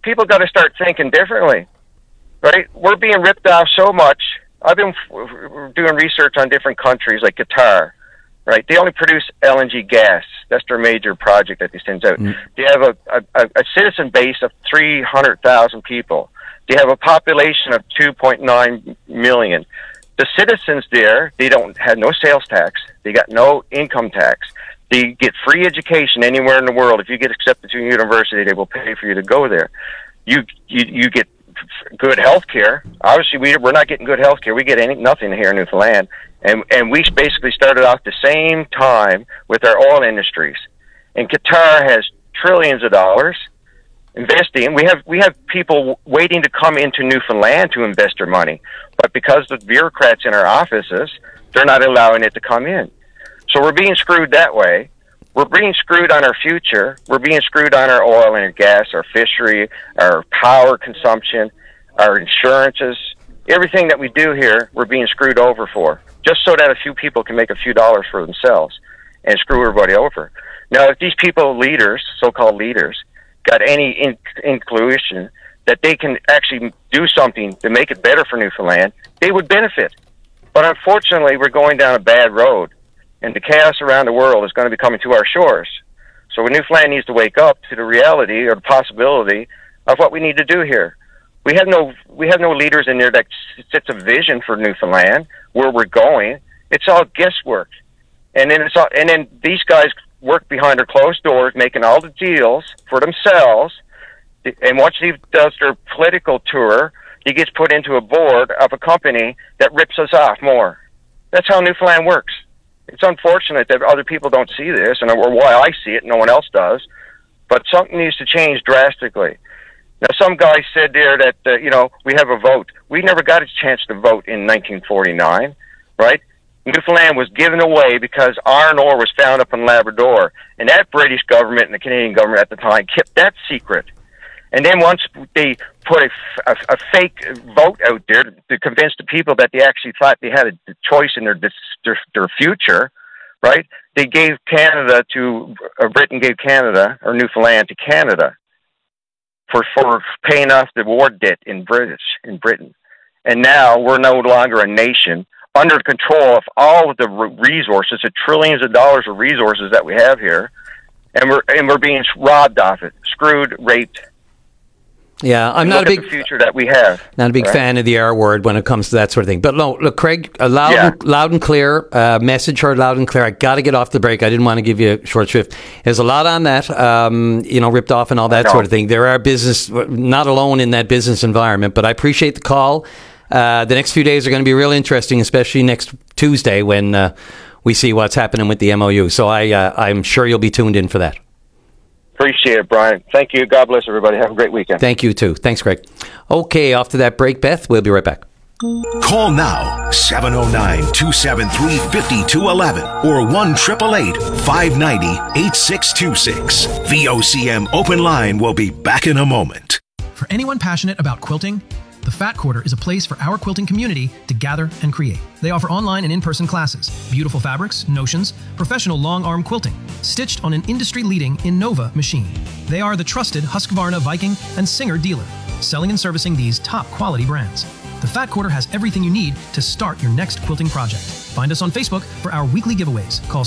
people got to start thinking differently, right? We're being ripped off so much. I've been doing research on different countries like Qatar, right? They only produce LNG gas. That's their major project that they send out. They have a citizen base of 300,000 people. They have a population of 2.9 million. The citizens there, they don't have no sales tax. They got no income tax. They get free education anywhere in the world. If you get accepted to a university, they will pay for you to go there. You get good health care. Obviously, we're not getting good health care. We get nothing here in Newfoundland. And we basically started off the same time with our oil industries. And Qatar has trillions of dollars investing. We have people waiting to come into Newfoundland to invest their money. But because the bureaucrats in our offices, they're not allowing it to come in. So we're being screwed that way. We're being screwed on our future. We're being screwed on our oil and our gas, our fishery, our power consumption, our insurances. Everything that we do here, we're being screwed over for, just so that a few people can make a few dollars for themselves and screw everybody over. Now, if these people, leaders, so-called leaders, got any inclusion that they can actually do something to make it better for Newfoundland, they would benefit. But unfortunately, we're going down a bad road, and the chaos around the world is going to be coming to our shores. So Newfoundland needs to wake up to the reality or the possibility of what we need to do here. We have no leaders in there that sets a vision for Newfoundland, where we're going. It's all guesswork. And then these guys work behind their closed doors, making all the deals for themselves. And once he does their political tour, he gets put into a board of a company that rips us off more. That's how Newfoundland works. It's unfortunate that other people don't see this, or why I see it, no one else does. But something needs to change drastically. Now, some guy said there that, we have a vote. We never got a chance to vote in 1949, right? Newfoundland was given away because iron ore was found up in Labrador. And that British government and the Canadian government at the time kept that secret. And then once they put a fake vote out there to convince the people that they actually thought they had a choice in their future, right? They gave Britain gave Canada, or Newfoundland, to Canada for paying off the war debt in Britain. And now we're no longer a nation under control of all of the resources, the trillions of dollars of resources that we have here, and we're being robbed off it, screwed, raped. Yeah, I'm not a big future that we have. Not a big fan of the R word when it comes to that sort of thing. But no, look, Craig, loud and clear message, heard loud and clear. I got to get off the break. I didn't want to give you a short shrift. There's a lot on that, ripped off and all that sort of thing. There are business, not alone in that business environment. But I appreciate the call. The next few days are going to be real interesting, especially next Tuesday when we see what's happening with the MOU. So I'm sure you'll be tuned in for that. Appreciate it, Brian. Thank you. God bless everybody. Have a great weekend. Thank you, too. Thanks, Greg. Okay, off to that break, Beth. We'll be right back. Call now, 709-273-5211 or 1-888-590-8626. The OCM open line will be back in a moment. For anyone passionate about quilting, the Fat Quarter is a place for our quilting community to gather and create. They offer online and in-person classes, beautiful fabrics, notions, professional long-arm quilting, stitched on an industry-leading Innova machine. They are the trusted Husqvarna, Viking, and Singer dealer, selling and servicing these top-quality brands. The Fat Quarter has everything you need to start your next quilting project. Find us on Facebook for our weekly giveaways. Call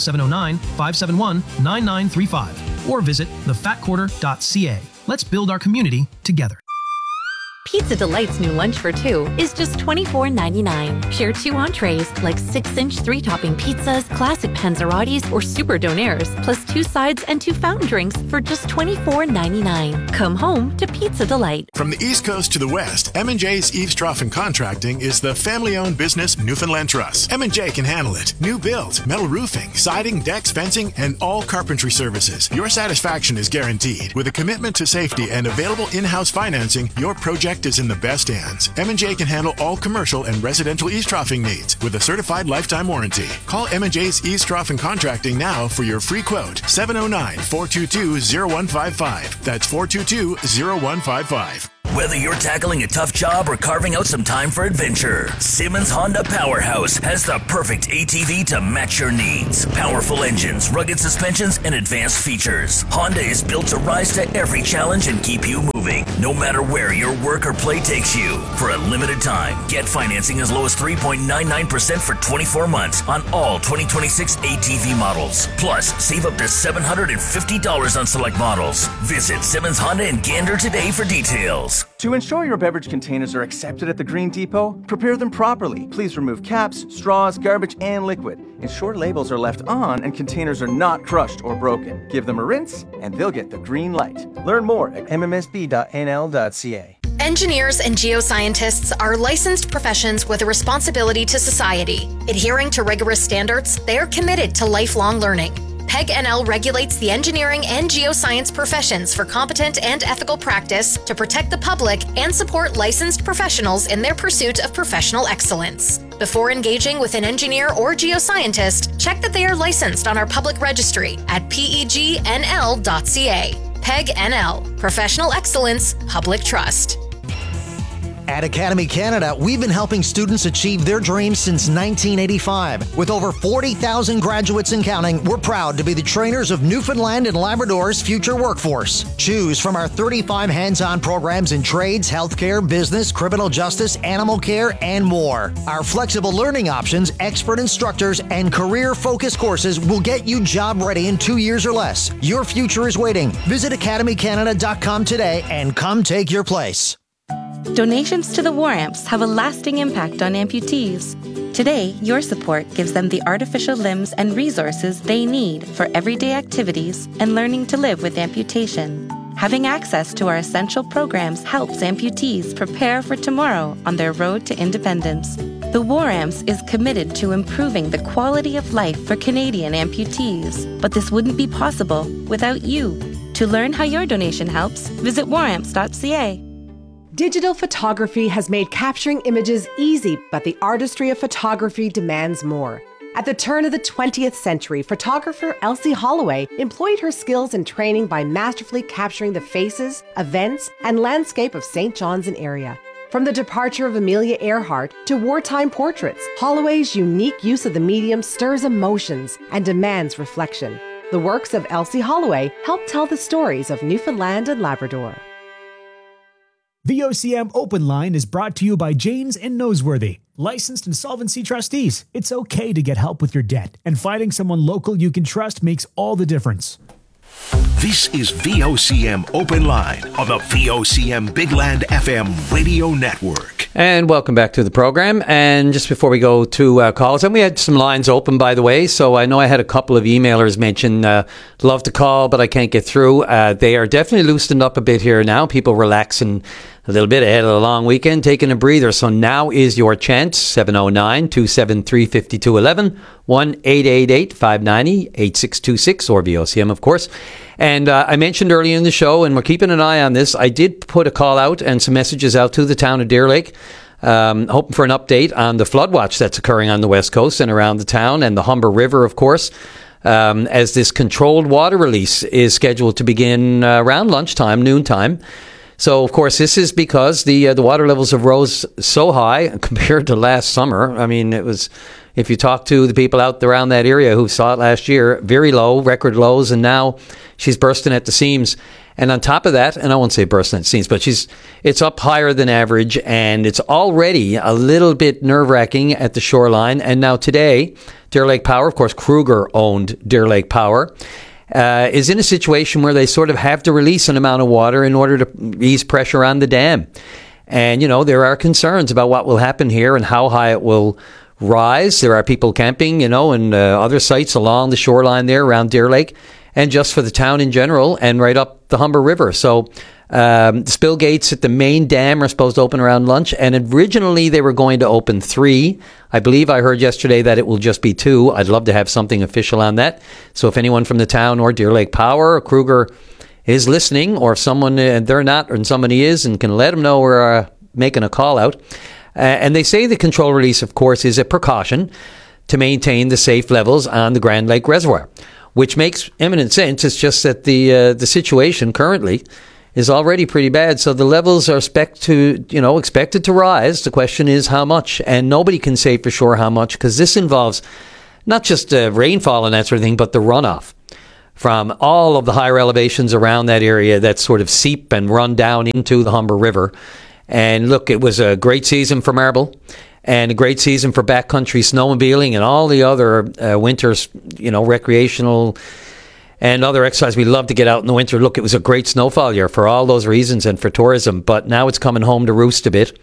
709-571-9935 or visit thefatquarter.ca. Let's build our community together. Pizza Delight's new lunch for two is just $24.99. Share 2 entrees like 6-inch 3-topping pizzas, classic panzerottis, or super donaires, plus 2 sides and 2 fountain drinks for just $24.99. Come home to Pizza Delight. From the East Coast to the West, M&J's Eavestrough and Contracting is the family-owned business Newfoundland Trust. M&J can handle it. New build, metal roofing, siding, decks, fencing, and all carpentry services. Your satisfaction is guaranteed. With a commitment to safety and available in-house financing, your project is in the best hands. M&J can handle all commercial and residential eavesdroughing needs with a certified lifetime warranty. Call M&J's Eavestrough and Contracting now for your free quote. 709-422-0155. That's 422-0155. Whether you're tackling a tough job or carving out some time for adventure, Simmons Honda Powerhouse has the perfect ATV to match your needs. Powerful engines, rugged suspensions, and advanced features. Honda is built to rise to every challenge and keep you moving. moving, no matter where your work or play takes you. For a limited time, get financing as low as 3.99% for 24 months on all 2026 ATV models. Plus, save up to $750 on select models. Visit Simmons Honda in Gander today for details. To ensure your beverage containers are accepted at the Green Depot, prepare them properly. Please remove caps, straws, garbage, and liquid. Ensure labels are left on and containers are not crushed or broken. Give them a rinse, and they'll get the green light. Learn more at mmsb.nl.ca. Engineers and geoscientists are licensed professions with a responsibility to society. Adhering to rigorous standards, they are committed to lifelong learning. PEG NL regulates the engineering and geoscience professions for competent and ethical practice to protect the public and support licensed professionals in their pursuit of professional excellence. Before engaging with an engineer or geoscientist, check that they are licensed on our public registry at pegnl.ca. PEG NL, Professional Excellence, Public Trust. At Academy Canada, we've been helping students achieve their dreams since 1985. With over 40,000 graduates and counting, we're proud to be the trainers of Newfoundland and Labrador's future workforce. Choose from our 35 hands-on programs in trades, healthcare, business, criminal justice, animal care, and more. Our flexible learning options, expert instructors, and career-focused courses will get you job-ready in 2 years or less. Your future is waiting. Visit academycanada.com today and come take your place. Donations to the War Amps have a lasting impact on amputees. Today, your support gives them the artificial limbs and resources they need for everyday activities and learning to live with amputation. Having access to our essential programs helps amputees prepare for tomorrow on their road to independence. The War Amps is committed to improving the quality of life for Canadian amputees, but this wouldn't be possible without you. To learn how your donation helps, visit waramps.ca. Digital photography has made capturing images easy, but the artistry of photography demands more. At the turn of the 20th century, photographer Elsie Holloway employed her skills and training by masterfully capturing the faces, events, and landscape of St. John's and area. From the departure of Amelia Earhart to wartime portraits, Holloway's unique use of the medium stirs emotions and demands reflection. The works of Elsie Holloway help tell the stories of Newfoundland and Labrador. VOCM Open Line is brought to you by Janes and Noseworthy, licensed insolvency trustees. It's okay to get help with your debt, and finding someone local you can trust makes all the difference. This is VOCM Open Line on the VOCM Bigland FM radio network. And welcome back to the program. And just before we go to calls, and we had some lines open, by the way, so I know I had a couple of emailers mention love to call, but I can't get through. They are definitely loosened up a bit here now. People relaxing a little bit ahead of the long weekend, taking a breather. So now is your chance. 709-273-5211, 1-888-590-8626, or VOCM, of course. And I mentioned earlier in the show, and we're keeping an eye on this, I did put a call out and some messages out to the town of Deer Lake, hoping for an update on the flood watch that's occurring on the west coast and around the town, and the Humber River, of course, as this controlled water release is scheduled to begin around lunchtime, noontime. So, of course, this is because the water levels have rose so high compared to last summer. I mean, it was, if you talk to the people out around that area who saw it last year, very low, record lows, and now she's bursting at the seams. And on top of that, and I won't say bursting at the seams, but it's up higher than average, and it's already a little bit nerve-wracking at the shoreline. And now today, Deer Lake Power, of course, Kruger owned Deer Lake Power, is in a situation where they sort of have to release an amount of water in order to ease pressure on the dam. And, you know, there are concerns about what will happen here and how high it will rise. There are people camping, you know, and other sites along the shoreline there around Deer Lake, and just for the town in general and right up the Humber River. So the spill gates at the main dam are supposed to open around lunch, and originally they were going to open 3. I believe I heard yesterday that it will just be 2. I'd love to have something official on that. So if anyone from the town or Deer Lake Power or Kruger is listening, or if someone, they're not, and somebody is, and can let them know we're making a call out. And they say the control release, of course, is a precaution to maintain the safe levels on the Grand Lake Reservoir, which makes eminent sense. It's just that the situation currently is already pretty bad. So the levels are expected to rise. The question is how much, and nobody can say for sure how much, because this involves not just rainfall and that sort of thing, but the runoff. from all of the higher elevations around that area that sort of seep and run down into the Humber River. And look, it was a great season for marble and a great season for backcountry snowmobiling and all the other winters, recreational and other exercise. We love to get out in the winter. Look, it was a great snowfall year for all those reasons and for tourism, but now it's coming home to roost a bit.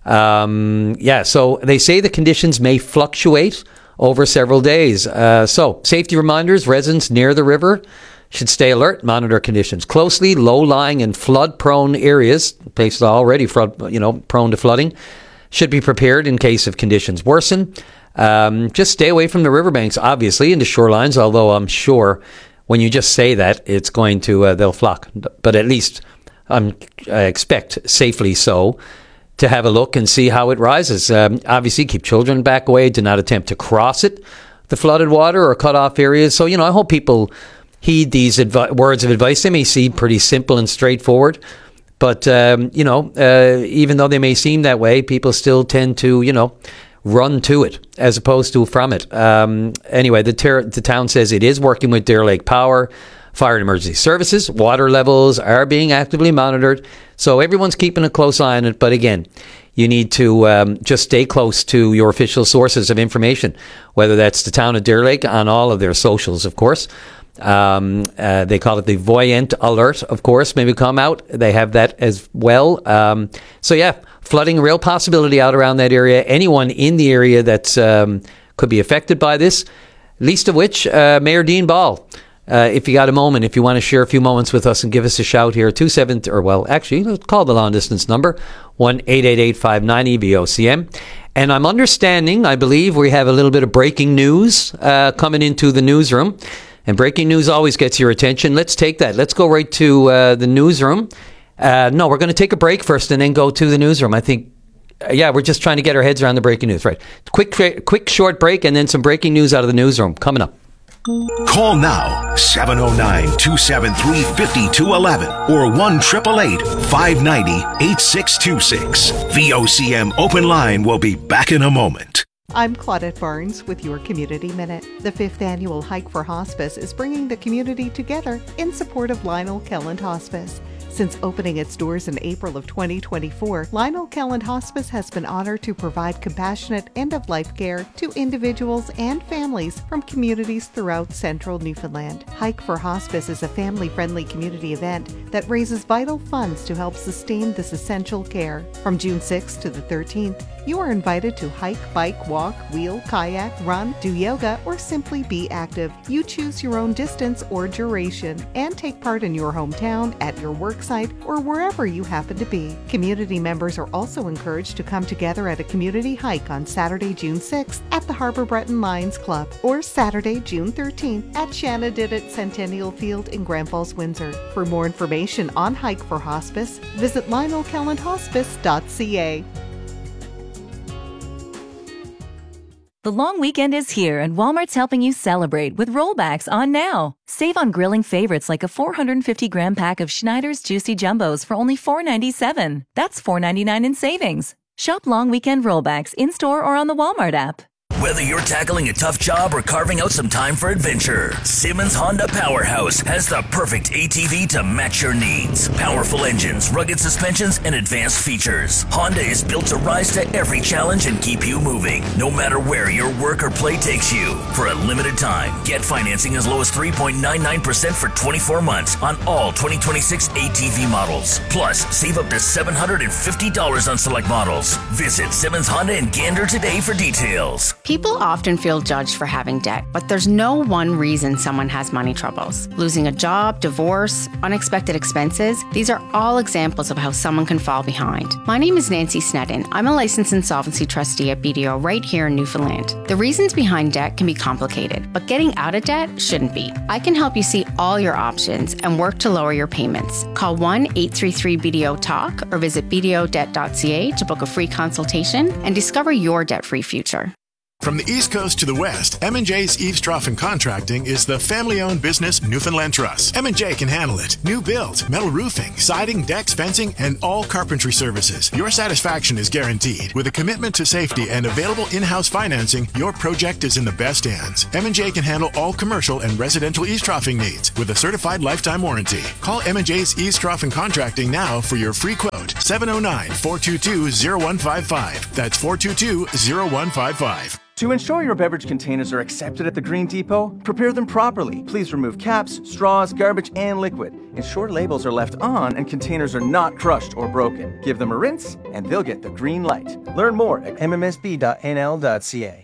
So they say the conditions may fluctuate over several days. So safety reminders, residents near the river should stay alert, monitor conditions closely. Low-lying and flood-prone areas, places already prone to flooding, should be prepared in case of conditions worsen. Just stay away from the riverbanks, obviously, and the shorelines, although I'm sure when you just say that, it's going to, they'll flock. But at least I expect safely so to have a look and see how it rises. Obviously, keep children back away. Do not attempt to cross it, the flooded water or cut off areas. So, I hope people heed these words of advice. They may seem pretty simple and straightforward, but, even though they may seem that way, people still tend to, run to it as opposed to from it. Anyway, the town says it is working with Deer Lake Power, Fire and Emergency Services. Water levels are being actively monitored, so everyone's keeping a close eye on it. But again, you need to just stay close to your official sources of information, whether that's the town of Deer Lake on all of their socials, of course. They call it the Voyant Alert, of course, maybe come out. They have that as well. Flooding, a real possibility out around that area. Anyone in the area that's could be affected by this, least of which Mayor Dean Ball. If you got a moment, if you want to share a few moments with us and give us a shout here, let's call the long distance number, 1-888-590-VOCM. And I'm understanding, I believe we have a little bit of breaking news coming into the newsroom. And breaking news always gets your attention. Let's take that. Let's go right to the newsroom. We're going to take a break first and then go to the newsroom. I think, we're just trying to get our heads around the breaking news. Right. Quick short break and then some breaking news out of the newsroom coming up. Call now, 709-273-5211 or 1-888-590-8626. VOCM Open Line will be back in a moment. I'm Claudette Barnes with your Community Minute. The 5th annual Hike for Hospice is bringing the community together in support of Lionel Kelland Hospice. Since opening its doors in April of 2024, Lionel Kelland Hospice has been honored to provide compassionate end-of-life care to individuals and families from communities throughout central Newfoundland. Hike for Hospice is a family-friendly community event that raises vital funds to help sustain this essential care. From June 6th to the 13th, you are invited to hike, bike, walk, wheel, kayak, run, do yoga, or simply be active. You choose your own distance or duration and take part in your hometown, at your work site, or wherever you happen to be. Community members are also encouraged to come together at a community hike on Saturday, June 6th at the Harbour Breton Lions Club or Saturday, June 13th at Shanadidit Centennial Field in Grand Falls, Windsor. For more information on Hike for Hospice, visit lionelkellandhospice.ca. The long weekend is here, and Walmart's helping you celebrate with rollbacks on now. Save on grilling favorites like a 450-gram pack of Schneider's Juicy Jumbos for only $4.97. That's $4.99 in savings. Shop long weekend rollbacks in-store or on the Walmart app. Whether you're tackling a tough job or carving out some time for adventure, Simmons Honda Powerhouse has the perfect ATV to match your needs. Powerful engines, rugged suspensions, and advanced features. Honda is built to rise to every challenge and keep you moving, no matter where your work or play takes you. For a limited time, get financing as low as 3.99% for 24 months on all 2026 ATV models. Plus, save up to $750 on select models. Visit Simmons Honda in Gander today for details. People often feel judged for having debt, but there's no one reason someone has money troubles. Losing a job, divorce, unexpected expenses, these are all examples of how someone can fall behind. My name is Nancy Sneddon. I'm a licensed insolvency trustee at BDO right here in Newfoundland. The reasons behind debt can be complicated, but getting out of debt shouldn't be. I can help you see all your options and work to lower your payments. Call 1-833-BDO-TALK or visit bdodebt.ca to book a free consultation and discover your debt-free future. From the East Coast to the West, M&J's Eavestrough and Contracting is the family-owned business Newfoundland Trust. M&J can handle it. New build, metal roofing, siding, decks, fencing, and all carpentry services. Your satisfaction is guaranteed. With a commitment to safety and available in-house financing, your project is in the best hands. M&J can handle all commercial and residential eavesdroughing needs with a certified lifetime warranty. Call M&J's Eavestrough and Contracting now for your free quote. 709-422-0155. That's 422-0155. To ensure your beverage containers are accepted at the Green Depot, prepare them properly. Please remove caps, straws, garbage, and liquid. Ensure labels are left on and containers are not crushed or broken. Give them a rinse and they'll get the green light. Learn more at mmsb.nl.ca.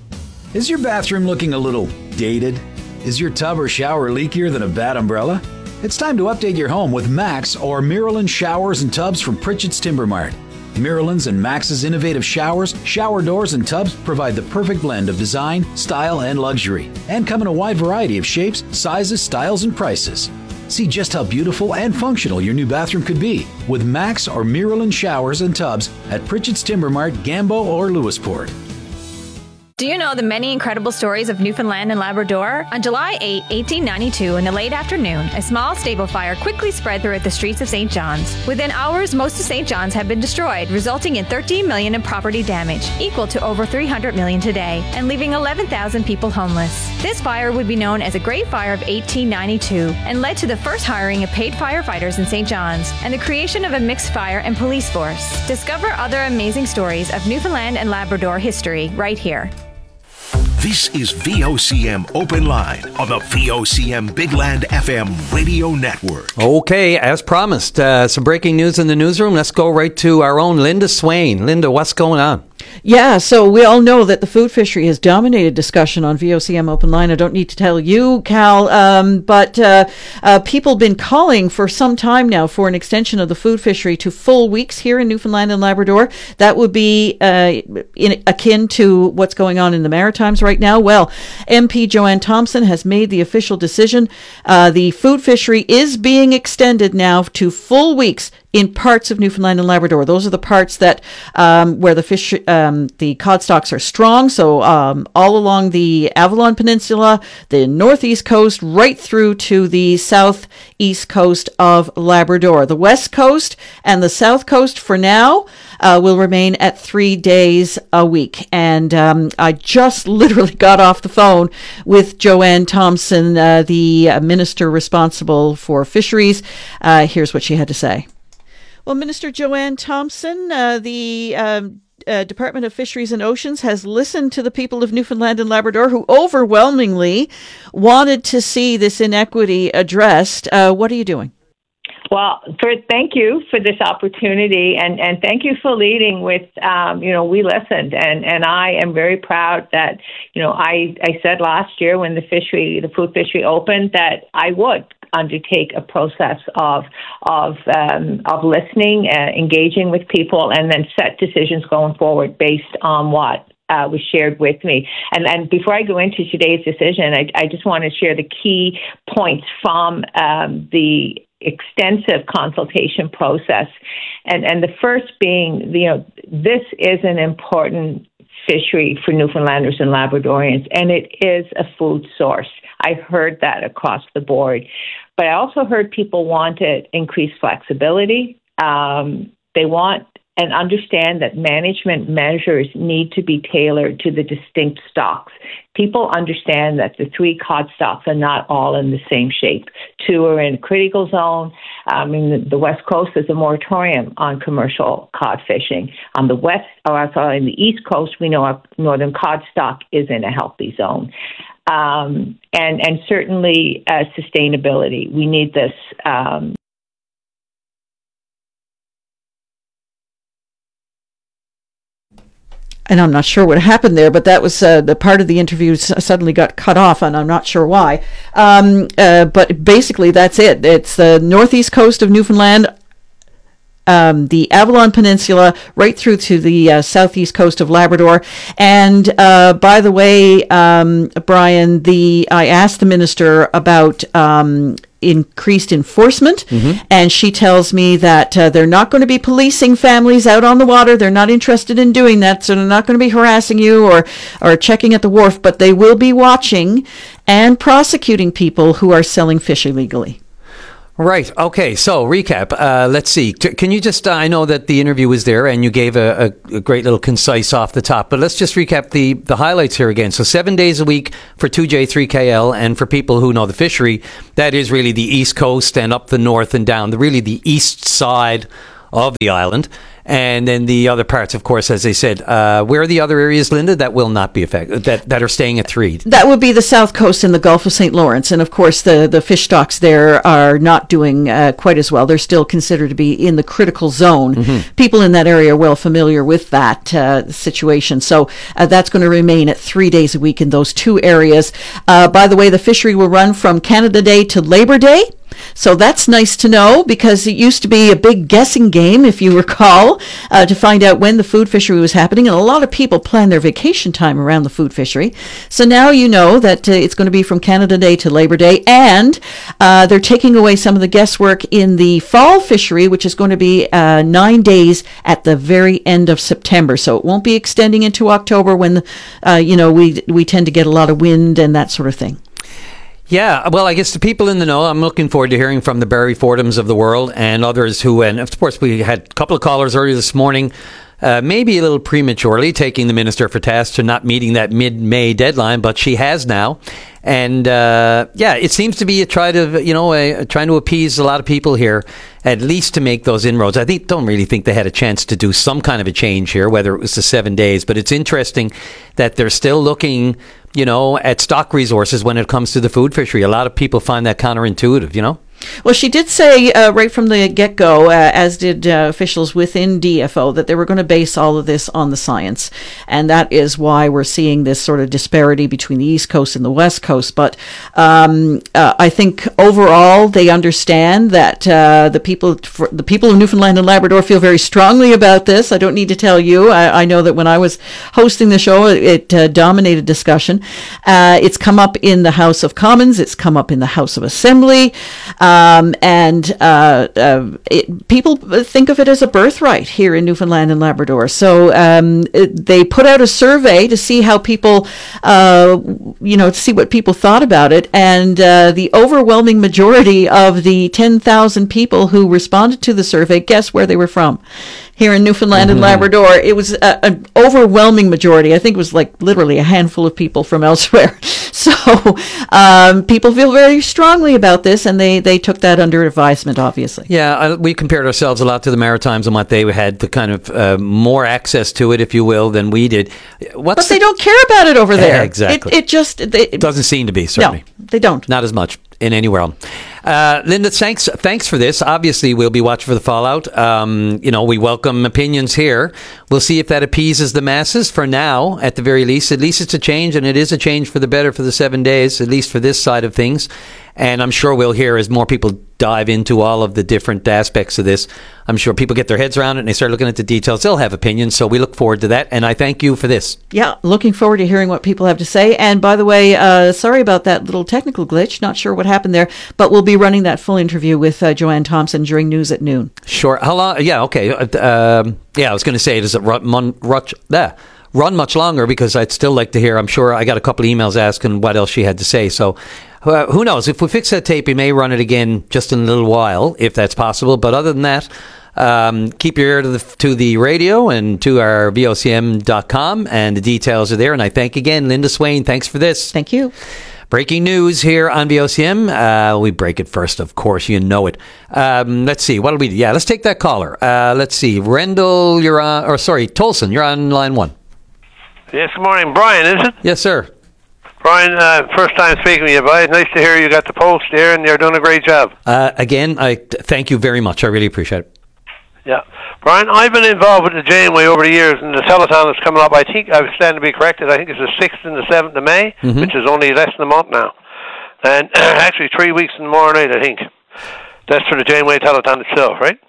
Is your bathroom looking a little dated? Is your tub or shower leakier than a bad umbrella? It's time to update your home with Max or Miralyn showers and tubs from Pritchett's Timber Mart. Miralyn's and Max's innovative showers, shower doors, and tubs provide the perfect blend of design, style, and luxury, and come in a wide variety of shapes, sizes, styles, and prices. See just how beautiful and functional your new bathroom could be with Max or Miralyn showers and tubs at Pritchett's Timber Mart, Gambo, or Lewisport. Do you know the many incredible stories of Newfoundland and Labrador? On July 8, 1892, in the late afternoon, a small stable fire quickly spread throughout the streets of St. John's. Within hours, most of St. John's had been destroyed, resulting in $13 million in property damage, equal to over $300 million today, and leaving 11,000 people homeless. This fire would be known as the Great Fire of 1892 and led to the first hiring of paid firefighters in St. John's and the creation of a mixed fire and police force. Discover other amazing stories of Newfoundland and Labrador history right here. This is VOCM Open Line on the VOCM Big Land FM radio network. Okay, as promised, some breaking news in the newsroom. Let's go right to our own Linda Swain. Linda, what's going on? Yeah, so we all know that the food fishery has dominated discussion on VOCM Open Line. I don't need to tell you, Cal, but people have been calling for some time now for an extension of the food fishery to full weeks here in Newfoundland and Labrador. That would be akin to what's going on in the Maritimes right now. Well, MP Joanne Thompson has made the official decision. The food fishery is being extended now to full weeks in parts of Newfoundland and Labrador. Those are the parts that where the cod stocks are strong. So all along the Avalon Peninsula, the northeast coast, right through to the southeast coast of Labrador. The west coast and the south coast for now will remain at 3 days a week. And I just literally got off the phone with Joanne Thompson, the minister responsible for fisheries. Here's what she had to say. Well, Minister Joanne Thompson, the Department of Fisheries and Oceans has listened to the people of Newfoundland and Labrador who overwhelmingly wanted to see this inequity addressed. What are you doing? Well, thank you for this opportunity, and thank you for leading with, we listened, and I am very proud that, I said last year when the food fishery opened that I would undertake a process of listening, engaging with people, and then set decisions going forward based on what was shared with me. And before I go into today's decision, I just want to share the key points from the extensive consultation process. And the first being, this is an important fishery for Newfoundlanders and Labradorians, and it is a food source. I heard that across the board. But I also heard people wanted increased flexibility. They want and understand that management measures need to be tailored to the distinct stocks. People understand that the 3 cod stocks are not all in the same shape. 2 are in a critical zone. In the West Coast, there's a moratorium on commercial cod fishing. On the in the East Coast, we know our northern cod stock is in a healthy zone. And certainly sustainability. We need this. And I'm not sure what happened there, but that was the part of the interview suddenly got cut off, and I'm not sure why. But basically, that's it. It's the northeast coast of Newfoundland, the Avalon Peninsula, right through to the southeast coast of Labrador. And by the way, Brian, I asked the minister about increased enforcement, Mm-hmm. and she tells me that they're not going to be policing families out on the water. They're not interested in doing that, so they're not going to be harassing you or checking at the wharf, but they will be watching and prosecuting people who are selling fish illegally. Right. Okay. So recap. Let's see. Can you just? I know that the interview was there, and you gave a great little concise off the top. But let's just recap the highlights here again. So 7 days a week for 2J3KL, and for people who know the fishery, that is really the East Coast and up the north and down really the east side of the island. And then the other parts, of course, as they said, where are the other areas, Linda, that will not be affected, that are staying at 3? That would be the South Coast and the Gulf of St. Lawrence. And, of course, the fish stocks there are not doing quite as well. They're still considered to be in the critical zone. Mm-hmm. People in that area are well familiar with that situation. So that's going to remain at 3 days a week in those two areas. By the way, the fishery will run from Canada Day to Labor Day. So that's nice to know, because it used to be a big guessing game, if you recall, to find out when the food fishery was happening. And a lot of people plan their vacation time around the food fishery. So now you know that it's going to be from Canada Day to Labor Day. And they're taking away some of the guesswork in the fall fishery, which is going to be 9 days at the very end of September. So it won't be extending into October when, we tend to get a lot of wind and that sort of thing. Yeah, well, I guess the people in the know, I'm looking forward to hearing from the Barry Fordhams of the world and others who, and of course, we had a couple of callers earlier this morning, maybe a little prematurely taking the minister for task to not meeting that mid-May deadline, but she has now. And it seems to be trying to appease a lot of people here, at least to make those inroads. Don't really think they had a chance to do some kind of a change here, whether it was the 7 days. But it's interesting that they're still looking, at stock resources when it comes to the food fishery. A lot of people find that counterintuitive, Well, she did say right from the get-go, as did officials within DFO, that they were going to base all of this on the science. And that is why we're seeing this sort of disparity between the East Coast and the West Coast. But I think overall they understand that the people of Newfoundland and Labrador feel very strongly about this. I don't need to tell you. I know that when I was hosting the show, it dominated discussion. It's come up in the House of Commons. It's come up in the House of Assembly. People think of it as a birthright here in Newfoundland and Labrador. So they put out a survey to see how people, to see what people thought about it. And the overwhelming majority of the 10,000 people who responded to the survey, guess where they were from? Here in Newfoundland and Labrador. It was an overwhelming majority. I think it was like literally a handful of people from elsewhere. So people feel very strongly about this, and they took that under advisement, obviously. Yeah, we compared ourselves a lot to the Maritimes and what they had, the kind of more access to it, if you will, than we did. But they don't care about it over there. Exactly. It doesn't seem to be, certainly. No, they don't. Not as much in anywhere else. Linda, thanks for this. Obviously, we'll be watching for the fallout. We welcome opinions here. We'll see if that appeases the masses. For now, at the very least, it's a change, and it is a change for the better for the 7 days, at least for this side of things. And I'm sure we'll hear as more people dive into all of the different aspects of this. I'm sure people get their heads around it and they start looking at the details. They'll have opinions, so we look forward to that. And I thank you for this. Yeah, looking forward to hearing what people have to say. And by the way, sorry about that little technical glitch. Not sure what happened there, but we'll be running that full interview with Joanne Thompson during news at noon. Sure. How long? Yeah, okay. I was going to say, does it run much longer? Because I'd still like to hear. I'm sure I got a couple of emails asking what else she had to say. So who knows? If we fix that tape, we may run it again just in a little while, if that's possible. But other than that, keep your ear to the radio and to our VOCM.com, and the details are there. And I thank again Linda Swain. Thanks for this. Thank you. Breaking news here on VOCM. We break it first, of course. You know it. Let's see. What'll we do? Yeah, let's take that caller. Let's see. Rendell, Tolson, you're on line 1. Yes, good morning. Brian, is it? Yes, sir. Brian, first time speaking with you, boy. Nice to hear you got the post there, and you're doing a great job. Again, I thank you very much. I really appreciate it. Yeah. Brian, I've been involved with the Janeway over the years, and the telethon that's coming up, I think, I stand to be corrected, I think it's the 6th and the 7th of May, which is only less than a month now. And actually 3 weeks and more night, I think. That's for the Janeway telethon itself, right?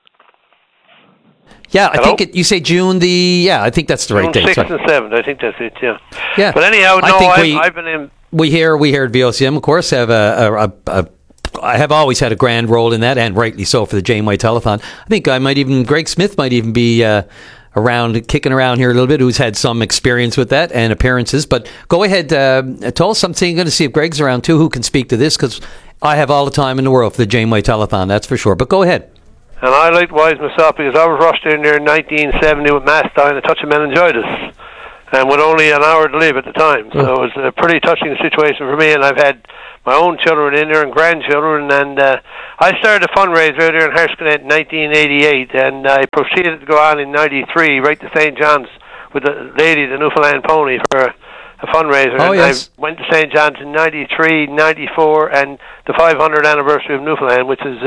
Yeah, I think you say June I think that's the right date. 6th and 7th, I think that's it, yeah. Yeah. But anyhow, I've been in... We here at VOCM, of course, have a I have always had a grand role in that, and rightly so, for the Janeway Telethon. I think Greg Smith might even be kicking around here a little bit, who's had some experience with that and appearances. But go ahead, tell us something. I'm going to see if Greg's around too, who can speak to this, because I have all the time in the world for the Janeway Telethon, that's for sure. But go ahead. And I likewise myself, because I was rushed in there in 1970 with mastine and a touch of meningitis, and with only an hour to live at the time. So it was a pretty touching situation for me, and I've had my own children in there and grandchildren, and I started a fundraiser out there in Hersconet in 1988, and I proceeded to go on in 93 right to St. John's with the lady, the Newfoundland pony, for a fundraiser. Oh, yes. I went to St. John's in 93, 94, and the 500th anniversary of Newfoundland, which is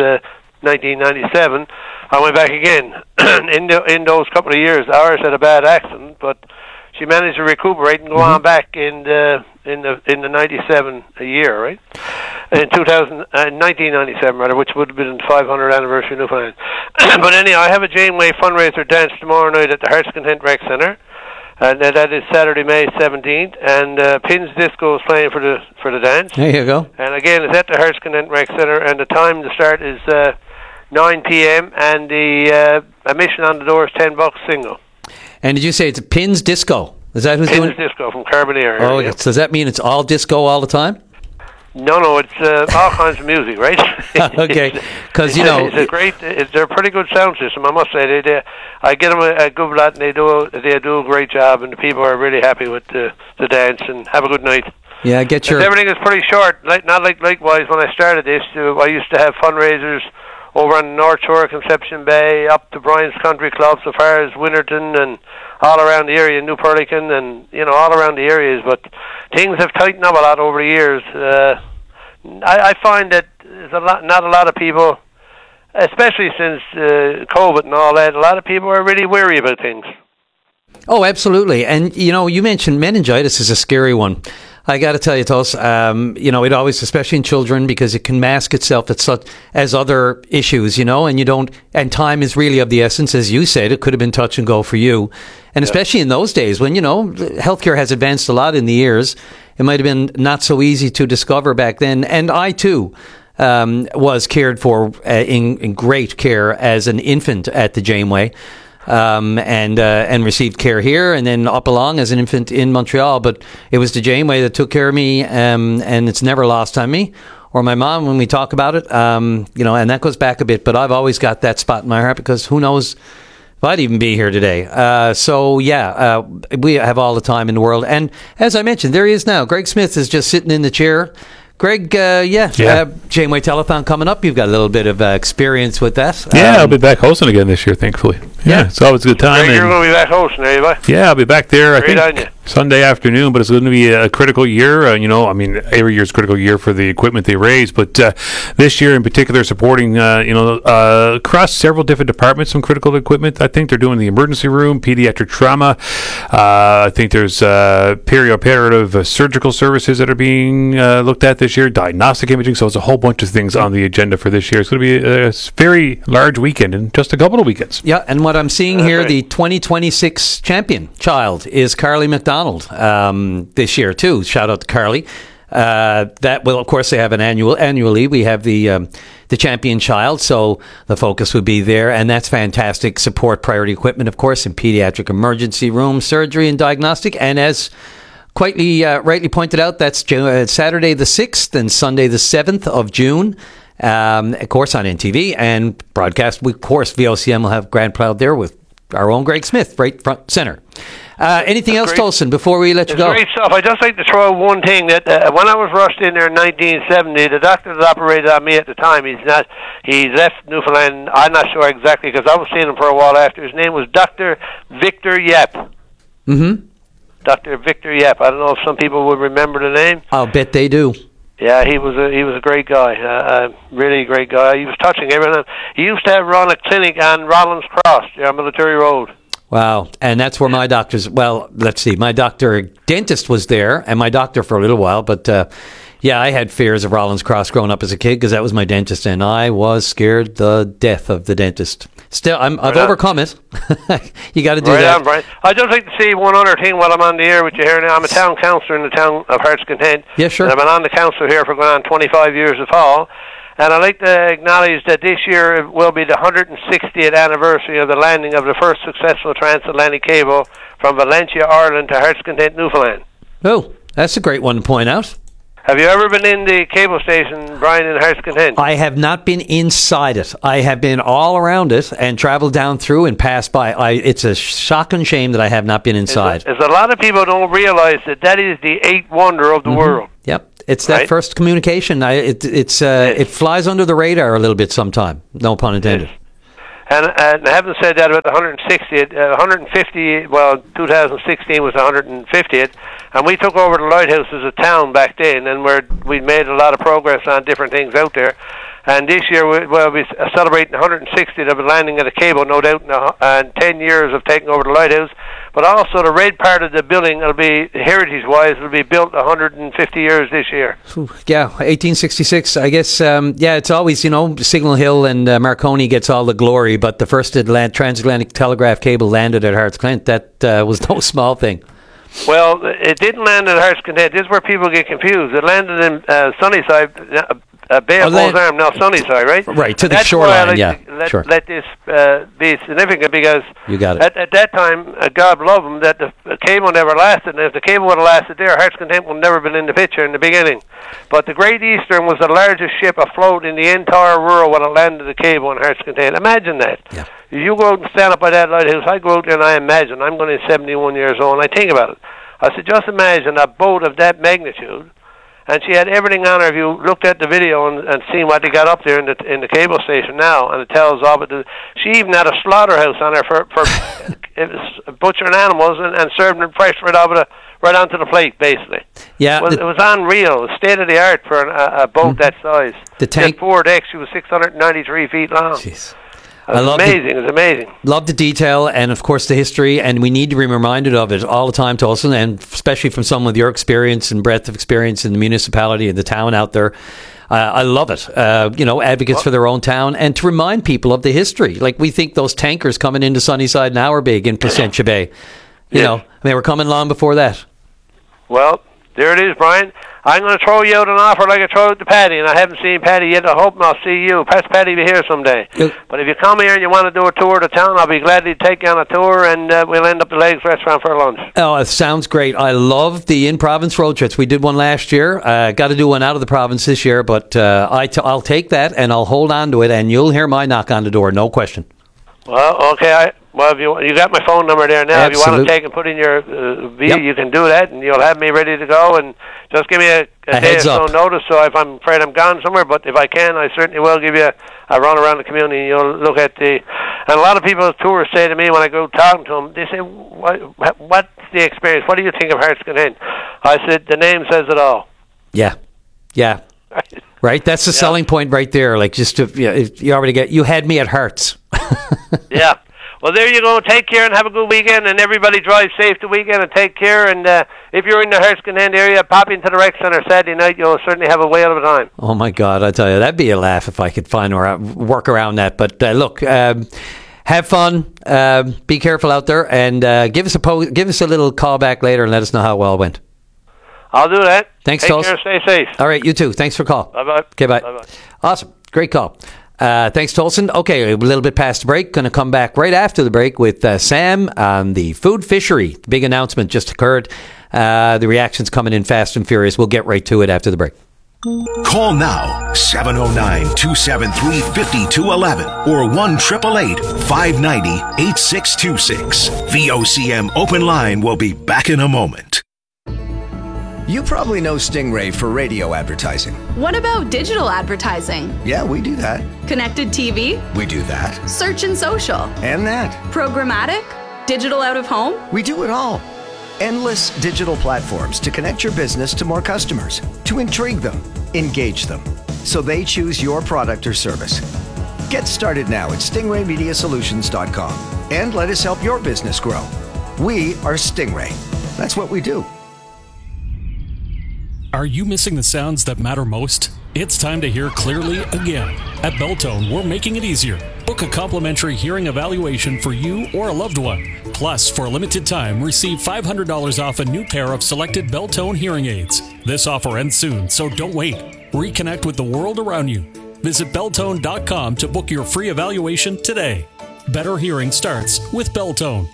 1997. I went back again. in those couple of years, Iris had a bad accident, but she managed to recuperate and go on back in the 97 a year, right? In 1997 rather, which would have been the 500th anniversary of Newfoundland. But anyhow, I have a Janeway fundraiser dance tomorrow night at the Hearts Content Rec Centre, and that is Saturday, May 17th. And Pins Disco is playing for the dance. There you go. And again, it's at the Hearts Content Rec Centre, and the time to start is 9 p.m. and the admission on the door is $10 single. And did you say it's Pins Disco? Is that who's doing it? Pins Disco from Carbonear. Oh, yeah. So does that mean it's all disco all the time? No, it's all kinds of music, right? Okay, because it's a great. They're a pretty good sound system, I must say. I get them a good lot, and they do a great job, and the people are really happy with the dance and have a good night. Yeah, Everything is pretty short. Likewise, when I started this, I used to have fundraisers over on the North Shore, Conception Bay, up to Brian's Country Club, so far as Winterton, and all around the area, New Perlican, and all around the areas. But things have tightened up a lot over the years. I find that there's not a lot of people, especially since COVID and all that. A lot of people are really wary about things. Oh, absolutely. And you mentioned meningitis is a scary one. I got to tell you, Tos, it always, especially in children, because it can mask itself as other issues, and time is really of the essence, as you said. It could have been touch and go for you. And especially in those days when, healthcare has advanced a lot in the years, it might have been not so easy to discover back then. And I, too, was cared for in great care as an infant at the Janeway. And received care here, and then up along as an infant in Montreal. But it was the Janeway that took care of me, and it's never lost on me or my mom when we talk about it. And that goes back a bit. But I've always got that spot in my heart, because who knows if I'd even be here today. We have all the time in the world. And as I mentioned, there he is now. Greg Smith is just sitting in the chair. Greg, Janeway Telethon coming up. You've got a little bit of experience with that. Yeah, I'll be back hosting again this year, thankfully. Yeah, it's always a good time. Greg, you're going to be back hosting, are you, bud? Yeah, I'll be back there, Great I think, Sunday afternoon, but it's going to be a critical year. Every year is a critical year for the equipment they raise, but this year in particular, supporting, across several different departments, some critical equipment. I think they're doing the emergency room, pediatric trauma. I think there's perioperative surgical services that are being looked at this year, diagnostic imaging. So it's a whole bunch of things on the agenda for this year. It's going to be a very large weekend in just a couple of weekends. Yeah, and what I'm seeing here, the 2026 champion child is Carly McDonald this year too. Shout out to Carly. That will, of course, they have annually. We have the champion child, so the focus would be there, and that's fantastic. Support priority equipment, of course, in pediatric emergency room, surgery, and diagnostic. And as rightly pointed out, that's Saturday the 6th and Sunday the 7th of June. Of course, on NTV and broadcast. Of course, VOCM will have Grand Proud there with our own Greg Smith, right front center. Anything else, Tolson, before we let you go? Great stuff. I'd just like to throw out one thing, that when I was rushed in there in 1970, the doctor that operated on me at the time, he's left Newfoundland. I'm not sure exactly, because I was seeing him for a while after. His name was Dr. Victor Yep. Mm-hmm. Dr. Victor Yep. I don't know if some people would remember the name. I'll bet they do. Yeah, he was a great guy, really great guy. He was touching everything. He used to run a clinic on Rollins Cross, Military Road. Wow, and that's where my doctor's, my dentist was there, and my doctor for a little while, but I had fears of Rollins Cross growing up as a kid, because that was my dentist, and I was scared the death of the dentist. Still, I've overcome it. You got to do that. On, Brian. I'd just like to say one other thing while I'm on the air with you here now. I'm a town councillor in the town of Hearts Content. Yeah, sure. And I've been on the council here for going on 25 years of fall. And I'd like to acknowledge that this year will be the 160th anniversary of the landing of the first successful transatlantic cable from Valentia, Ireland to Heart's Content, Newfoundland. Oh, that's a great one to point out. Have you ever been in the cable station, Brian, in Heart's Content? I have not been inside it. I have been all around it and traveled down through and passed by. It's a shocking shame that I have not been inside. As a lot of people don't realize that is the eighth wonder of the world. Yep. It's that first communication. It flies under the radar a little bit sometime. No pun intended. And having said that about the 160th, 150, well, 2016 was the 150th, and we took over the lighthouse as a town back then, and we made a lot of progress on different things out there. And this year we'll be celebrating the 160th of the landing of the cable, no doubt, and 10 years of taking over the lighthouse. But also the red part of the building will be, heritage-wise, will be built 150 years this year. Yeah, 1866. I guess, it's always, Signal Hill and Marconi gets all the glory, but the first transatlantic telegraph cable landed at Heart's Content. That was no small thing. Well, it didn't land at Heart's Content. This is where people get confused. It landed in Sunnyside, Bay of Bulls Arm, now Sunnyside, right? Right, to the shoreline, Let this be significant, because you got it. At that time, God love them, that the cable never lasted, and if the cable would have lasted there, Heart's Content would never have been in the picture in the beginning. But the Great Eastern was the largest ship afloat in the entire world when it landed the cable in Heart's Content. Imagine that. Yeah. You go out and stand up by that lighthouse, I go out there and I imagine, I'm going to be 71 years old, and I think about it. I said, just imagine a boat of that magnitude. And she had everything on her. If you looked at the video and seen what they got up there in the cable station now, and it tells all but she even had a slaughterhouse on her for it was butchering animals and serving them fresh right onto the plate, basically. Yeah, it was unreal, state of the art for a boat that size. The tank, 4 decks. She was 693 feet long. Jeez. It was amazing. Love the detail and, of course, the history, and we need to be reminded of it all the time, Tolson, and especially from someone with your experience and breadth of experience in the municipality and the town out there. I love it. Advocates for their own town, and to remind people of the history. Like, we think those tankers coming into Sunnyside now are big in Placentia Bay. They were coming long before that. Well, there it is, Brian. I'm going to throw you out an offer like I throw out to Paddy, and I haven't seen Paddy yet. I hope I'll see you. Perhaps Paddy will be here someday. But if you come here and you want to do a tour of the town, I'll be glad to take you on a tour, and we'll end up at the Legs Restaurant for lunch. Oh, it sounds great. I love the in-province road trips. We did one last year. Got to do one out of the province this year, but I'll take that, and I'll hold on to it, and you'll hear my knock on the door, no question. Well, okay. If you got my phone number there now. Absolutely. If you want to take and put in your you can do that, and you'll have me ready to go. And just give me a day or so notice. So if I'm afraid I'm gone somewhere, but if I can, I certainly will give you a run around the community. And you'll look at and a lot of people, tourists, say to me when I go talking to them, they say, "What's the experience? What do you think of Heart's Content?" I said, "The name says it all." Yeah. Right. That's the selling point right there. Like, just you had me at Hearts. Yeah. Well, there you go. Take care and have a good weekend, and everybody drive safe the weekend and take care. And if you're in the Heart's Content area, pop into the rec center Saturday night. You'll certainly have a whale of a time. Oh my God, I tell you, that'd be a laugh if I could find or work around that. But look, have fun. Be careful out there, and give us a little call back later and let us know how well it went. I'll do that. Thanks, Take care. Stay safe. All right, you too. Thanks for the call. Bye-bye. Okay, bye. Bye-bye. Awesome. Great call. Thanks, Tolson. Okay, a little bit past the break. Going to come back right after the break with Sam on the food fishery. The big announcement just occurred. The reactions coming in fast and furious. We'll get right to it after the break. Call now, 709-273-5211 or 1-888-590-8626. VOCM Open Line will be back in a moment. You probably know Stingray for radio advertising. What about digital advertising? Yeah, we do that. Connected TV? We do that. Search and social? And that. Programmatic? Digital out of home? We do it all. Endless digital platforms to connect your business to more customers, to intrigue them, engage them, so they choose your product or service. Get started now at stingraymediasolutions.com and let us help your business grow. We are Stingray. That's what we do. Are you missing the sounds that matter most? It's time to hear clearly again. At Beltone, we're making it easier. Book a complimentary hearing evaluation for you or a loved one. Plus, for a limited time, receive $500 off a new pair of selected Beltone hearing aids. This offer ends soon, so don't wait. Reconnect with the world around you. Visit Beltone.com to book your free evaluation today. Better hearing starts with Beltone.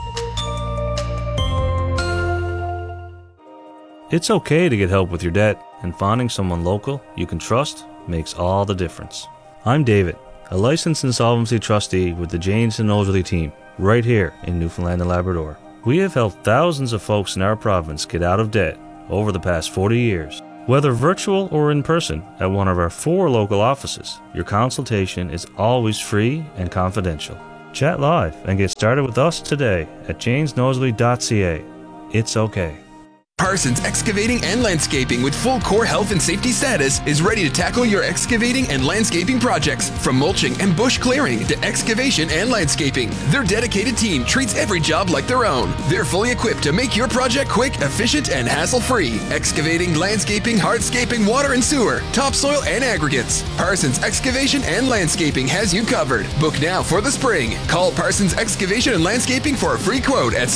It's okay to get help with your debt, and finding someone local you can trust makes all the difference. I'm David, a licensed insolvency trustee with the Janes and Noseworthy team, right here in Newfoundland and Labrador. We have helped thousands of folks in our province get out of debt over the past 40 years. Whether virtual or in person at one of our 4 local offices, your consultation is always free and confidential. Chat live and get started with us today at janesnoseworthy.ca. It's okay. Parsons Excavating and Landscaping with full core health and safety status is ready to tackle your excavating and landscaping projects. From mulching and bush clearing to excavation and landscaping, their dedicated team treats every job like their own. They're fully equipped to make your project quick, efficient, and hassle-free. Excavating, landscaping, hardscaping, water and sewer, topsoil, and aggregates. Parsons Excavation and Landscaping has you covered. Book now for the spring. Call Parsons Excavation and Landscaping for a free quote at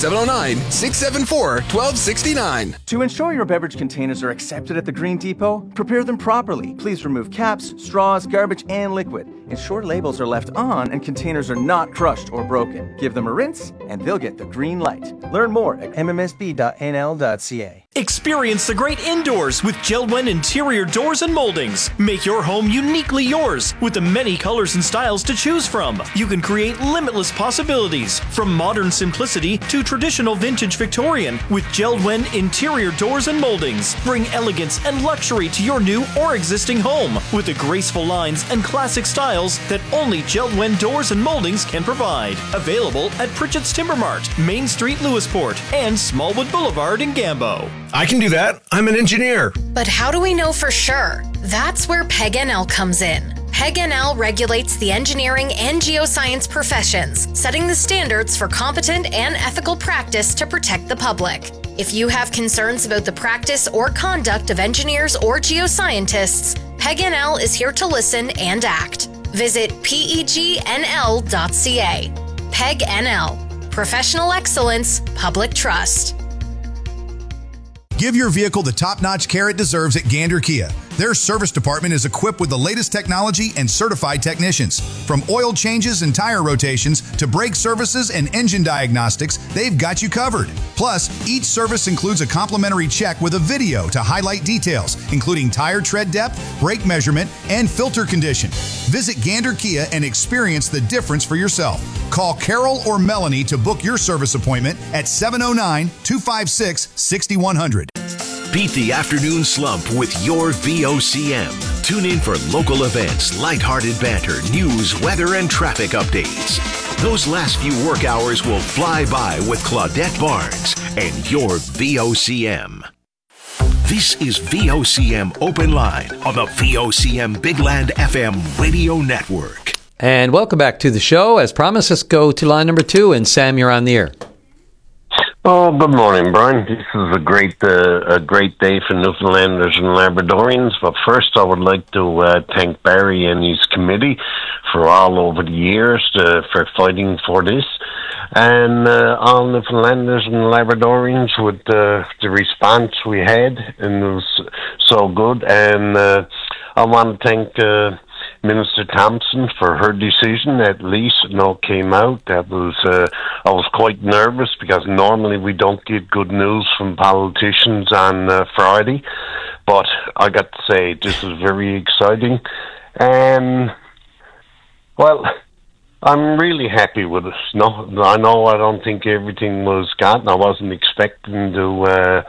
709-674-1269. To ensure your beverage containers are accepted at the Green Depot, prepare them properly. Please remove caps, straws, garbage, and liquid. Ensure labels are left on and containers are not crushed or broken. Give them a rinse and they'll get the green light. Learn more at mmsb.nl.ca. Experience the great indoors with Jeld-Wen interior doors and moldings. Make your home uniquely yours with the many colors and styles to choose from. You can create limitless possibilities from modern simplicity to traditional vintage Victorian with Jeld-Wen interior doors and moldings. Bring elegance and luxury to your new or existing home with the graceful lines and classic styles that only Jeld-Wen doors and moldings can provide. Available at Pritchett's Timber Mart, Main Street, Lewisport, and Smallwood Boulevard in Gambo. I can do that. I'm an engineer. But how do we know for sure? That's where PEG-NL comes in. PEG-NL regulates the engineering and geoscience professions, setting the standards for competent and ethical practice to protect the public. If you have concerns about the practice or conduct of engineers or geoscientists, PEG-NL is here to listen and act. Visit PEGNL.ca. PEG-NL. Professional excellence, public trust. Give your vehicle the top-notch care it deserves at Gander Kia. Their service department is equipped with the latest technology and certified technicians. From oil changes and tire rotations to brake services and engine diagnostics, they've got you covered. Plus, each service includes a complimentary check with a video to highlight details, including tire tread depth, brake measurement, and filter condition. Visit Gander Kia and experience the difference for yourself. Call Carol or Melanie to book your service appointment at 709-256-6100. Beat the afternoon slump with your VOCM. Tune in for local events, lighthearted banter, news, weather, and traffic updates. Those last few work hours will fly by with Claudette Barnes and your VOCM. This is VOCM Open Line on the VOCM Big Land FM radio network. And welcome back to the show. As promised, let's go to line number 2. And Sam, you're on the air. Oh, good morning, Brian. This is a great day for Newfoundlanders and Labradorians. But first, I would like to thank Barry and his committee for all over the years for fighting for this. And all Newfoundlanders and Labradorians with the response we had, and it was so good. And I want to thank Minister Thompson for her decision. At least came out. That was I was quite nervous because normally we don't get good news from politicians on Friday, but I got to say this is very exciting, and well, I'm really happy with it. No, I know I don't think everything was gotten. I wasn't expecting to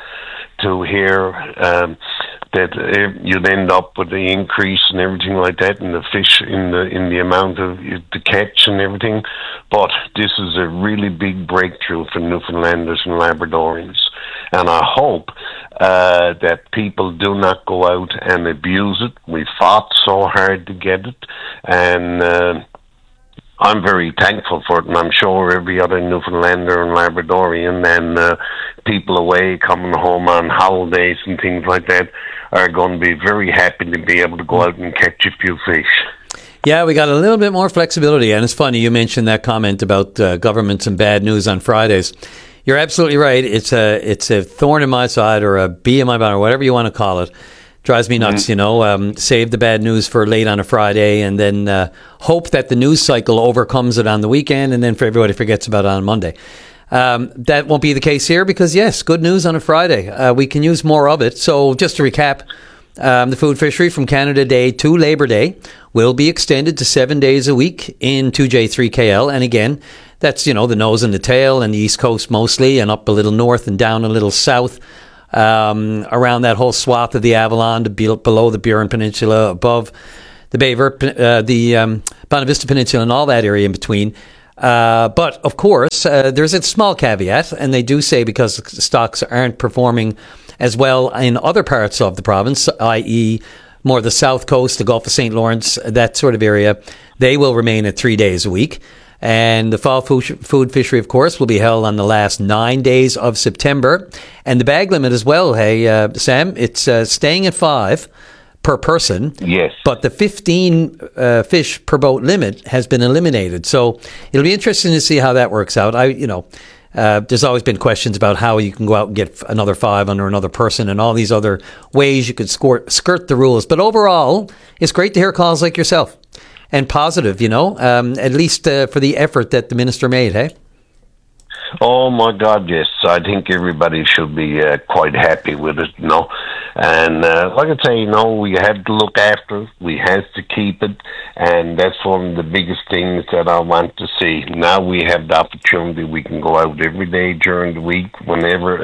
hear that you'd end up with the increase and everything like that, and the fish in the amount of the catch and everything. But this is a really big breakthrough for Newfoundlanders and Labradorians, and I hope that people do not go out and abuse it. We fought so hard to get it, and I'm very thankful for it, and I'm sure every other Newfoundlander and Labradorian and people away coming home on holidays and things like that are going to be very happy to be able to go out and catch a few fish. Yeah, we got a little bit more flexibility, and it's funny you mentioned that comment about governments and bad news on Fridays. You're absolutely right. It's a thorn in my side or a bee in my bonnet or whatever you want to call it, Drives me nuts, save the bad news for late on a Friday and then hope that the news cycle overcomes it on the weekend and then everybody forgets about it on Monday. That won't be the case here because, yes, good news on a Friday. We can use more of it. So just to recap, the food fishery from Canada Day to Labor Day will be extended to 7 days a week in 2J3KL. And again, that's, the nose and the tail and the East Coast mostly and up a little north and down a little south. Around that whole swath of the Avalon, below the Burin Peninsula, above the the Bonavista Peninsula, and all that area in between. But of course, there's a small caveat, and they do say because stocks aren't performing as well in other parts of the province, i.e., more the south coast, the Gulf of St. Lawrence, that sort of area, they will remain at 3 days a week. And the fall food fishery, of course, will be held on the last 9 days of September. And the bag limit as well, hey, Sam, it's staying at 5 per person. Yes. But the 15 fish per boat limit has been eliminated. So it'll be interesting to see how that works out. There's always been questions about how you can go out and get another 5 under another person and all these other ways you could skirt the rules. But overall, it's great to hear calls like yourself. And positive, at least for the effort that the minister made, hey? Oh, my God, yes. I think everybody should be quite happy with it, And like I say, we have to look after it. We have to keep it. And that's one of the biggest things that I want to see. Now we have the opportunity. We can go out every day during the week, whenever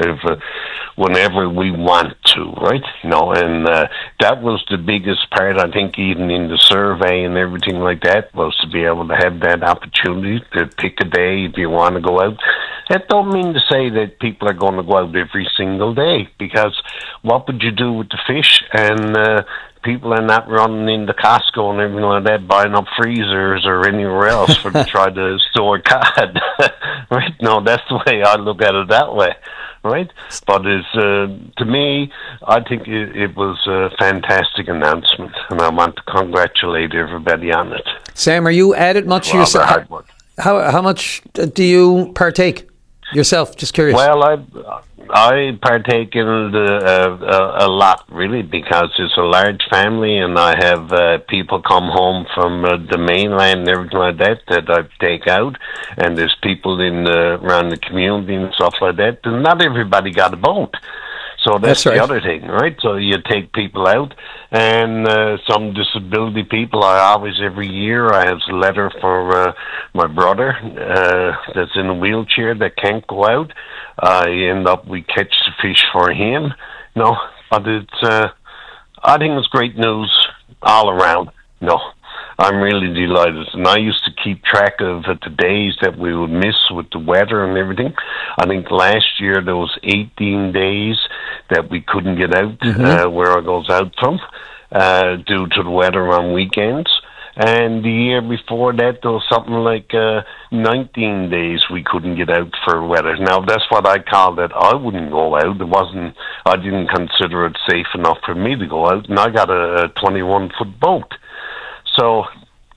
we want to, right? And that was the biggest part, I think, even in the survey and everything like that, was to be able to have that opportunity to pick a day if you want to go out. That don't mean to say that people are going to go out every single day, because what would you do with the fish? And people are not running into Costco and everything like that, buying up freezers or anywhere else to try to store cod. Right? No, that's the way I look at it that way. Right? But to me, I think it was a fantastic announcement, and I want to congratulate everybody on it. Sam, are you at it much yourself? How much do you partake yourself? Just curious. Well, I partake in it a lot, really, because it's a large family, and I have people come home from the mainland and everything like that I take out, and there's people around the community and stuff like that, and not everybody got a boat. So that's right. The other thing, right? So you take people out, and some disability people. Every year, I have a letter for my brother that's in a wheelchair that can't go out. We catch the fish for him. But I think it's great news all around. I'm really delighted. And I used to keep track of the days that we would miss with the weather and everything. I think last year there was 18 days that we couldn't get out where I goes out from due to the weather on weekends. And the year before that, there was something like 19 days we couldn't get out for weather. Now, that's what I call that I wouldn't go out. I didn't consider it safe enough for me to go out, and I got a 21-foot boat. So,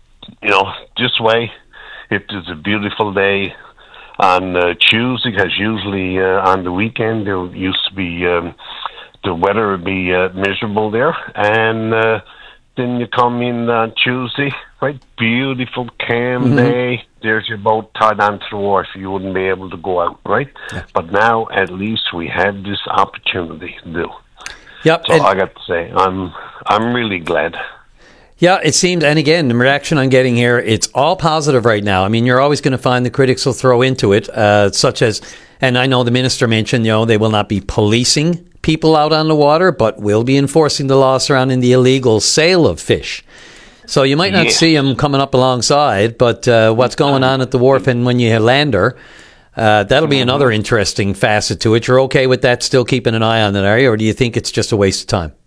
this way, if there's a beautiful day on Tuesday, because usually on the weekend there used to be, the weather would be miserable there, and then you come in on Tuesday, right, beautiful, calm day, there's your boat tied onto the wharf, you wouldn't be able to go out, right? Yeah. But now, at least, we have this opportunity to do. Yep. So I got to say, I'm really glad. Yeah, it seems, and again, the reaction I'm getting here, it's all positive right now. I mean, you're always going to find the critics will throw into it, such as, and I know the minister mentioned, they will not be policing people out on the water, but will be enforcing the law surrounding the illegal sale of fish. So you might not see them coming up alongside, but what's going on at the wharf and when you lander, that'll be another interesting facet to it. You're okay with that, still keeping an eye on that area, or do you think it's just a waste of time?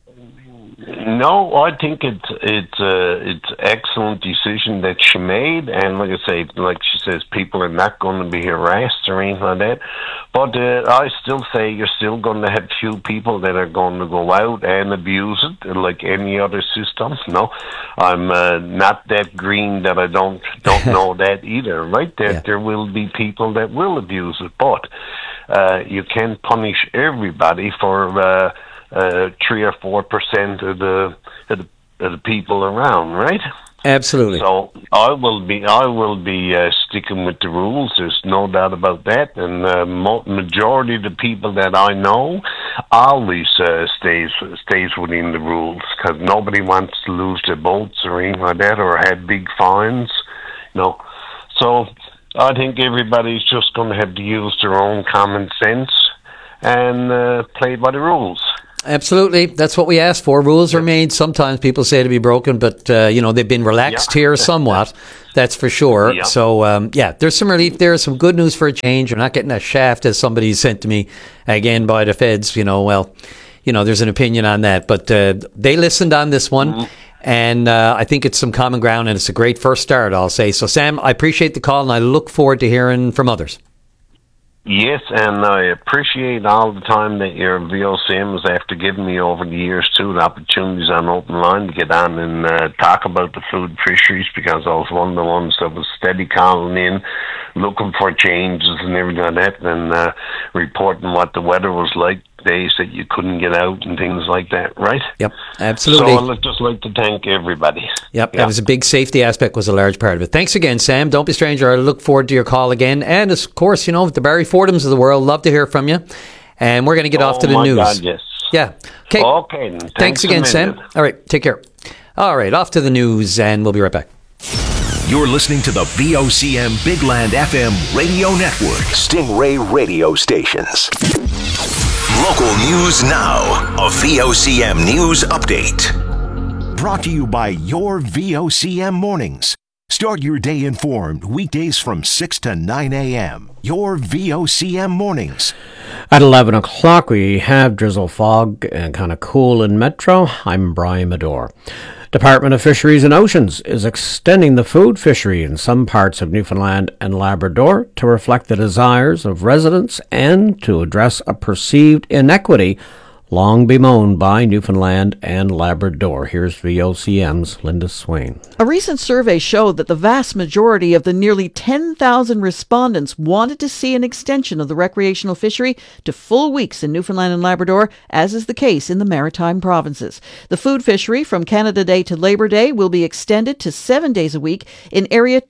No, I think it's excellent decision that she made, and like I say, like she says, people are not going to be harassed or anything like that. But I still say you're still going to have few people that are going to go out and abuse it, like any other system. No, I'm not that green that I don't know that either. Right? There will be people that will abuse it, but you can't punish everybody for 3 or 4% of the people around, right? Absolutely. So I will be sticking with the rules. There's no doubt about that. And majority of the people that I know always stays within the rules, because nobody wants to lose their boats or anything like that, or have big fines. So I think everybody's just going to have to use their own common sense and play by the rules. Absolutely. That's what we asked for. Rules are made. Sometimes people say to be broken, but, they've been relaxed here somewhat. That's for sure. Yeah. So, there's some relief there. Some good news for a change. We're not getting a shaft, as somebody sent to me again by the feds. There's an opinion on that. But they listened on this one. Mm-hmm. And I think it's some common ground, and it's a great first start, I'll say. So, Sam, I appreciate the call, and I look forward to hearing from others. Yes, and I appreciate all the time that your VOCM has after giving me over the years, too, the opportunities on Open Line to get on and talk about the food fisheries, because I was one of the ones that was steady calling in, looking for changes and everything like that, and reporting what the weather was like, days that you couldn't get out and things like that, right? Yep, absolutely. So I'd just like to thank everybody. Yep, that was a big safety aspect, was a large part of it. Thanks again, Sam. Don't be a stranger. I look forward to your call again. And, of course, the Barry Fordhams of the world, love to hear from you. And we're going to get off to the news. God, yes. Yeah. Okay. Thanks again, Sam. All right, take care. All right, off to the news, and we'll be right back. You're listening to the VOCM Big Land FM radio network. Stingray radio stations. Local news now. A VOCM news update. Brought to you by your VOCM mornings. Start your day informed weekdays from 6 to 9 a.m. Your VOCM mornings. At 11 o'clock, we have drizzle fog and kind of cool in Metro. I'm Brian Medore. Department of Fisheries and Oceans is extending the food fishery in some parts of Newfoundland and Labrador to reflect the desires of residents and to address a perceived inequity long bemoaned by Newfoundland and Labrador. Here's VOCM's Linda Swain. A recent survey showed that the vast majority of the nearly 10,000 respondents wanted to see an extension of the recreational fishery to full weeks in Newfoundland and Labrador, as is the case in the Maritime provinces. The food fishery from Canada Day to Labor Day will be extended to 7 days a week in Area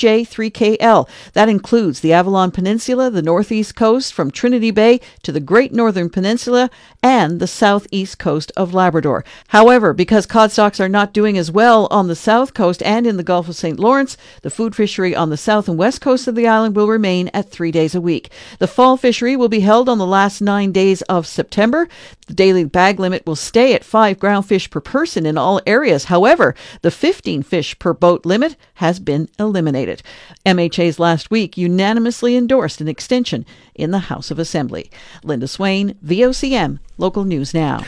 2J3KL. That includes the Avalon Peninsula, the northeast coast from Trinity Bay to the Great Northern Peninsula, and the southeast coast of Labrador. However, because cod stocks are not doing as well on the south coast and in the Gulf of St. Lawrence, the food fishery on the south and west coast of the island will remain at 3 days a week. The fall fishery will be held on the last 9 days of September. The daily bag limit will stay at 5 ground fish per person in all areas. However, the 15 fish per boat limit has been eliminated. MHA's last week unanimously endorsed an extension in the House of Assembly. Linda Swain, VOCM, Local News Now.